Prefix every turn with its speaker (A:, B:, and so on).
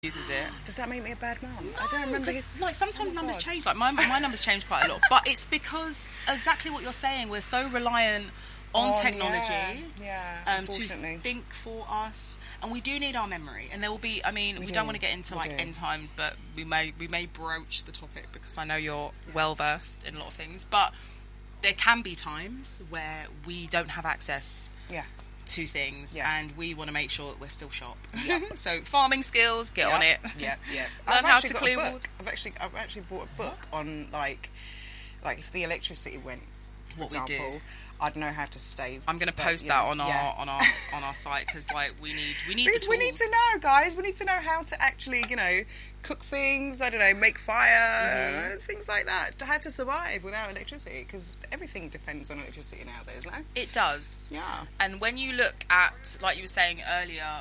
A: uses it.
B: Does that make me a bad mum?
A: No,
B: I don't remember his...
A: Like, sometimes numbers
B: God.
A: change. Like, my numbers change quite a lot. But it's because, exactly what you're saying, we're so reliant on technology
B: unfortunately.
A: to think for us. And we do need our memory. And there will be, I mean, we don't want to get into, like, end times, but we may broach the topic because I know you're well-versed in a lot of things. But there can be times where we don't have access to things, and we want to make sure that we're still sharp. So farming skills, get on it. Learn how to clean wood.
B: I've actually bought a book on like if the electricity went, for example,
A: we do.
B: I'd know how to stay.
A: I'm going to post that on our site because like we need
B: because
A: the tools.
B: We need to know, guys. We need to know how to actually, cook things. I don't know, make fire, things like that. How to survive without electricity, because everything depends on electricity nowadays. No,
A: it does.
B: Yeah.
A: And when you look at, like you were saying earlier,